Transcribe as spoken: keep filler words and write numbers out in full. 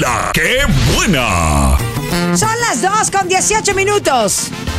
¡La qué buena! Son las dos con dieciocho minutos.